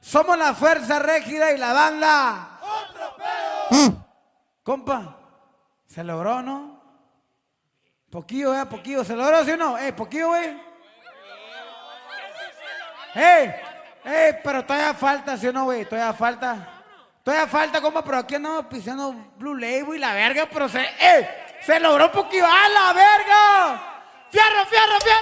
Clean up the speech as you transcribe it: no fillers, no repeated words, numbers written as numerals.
Somos la Fuerza Régida y la banda. ¡Otro pedo! Compa, ¿se logró, no? Poquillo, poquillo. ¿Se logró, sí o no? Poquillo, güey. Pero todavía falta, ¿sí o no, güey? Todavía falta, compa, pero aquí andamos pisando Blue Label y la verga, pero se logró poquillo. ¡A la verga! ¡Fierro, fierro, fierro!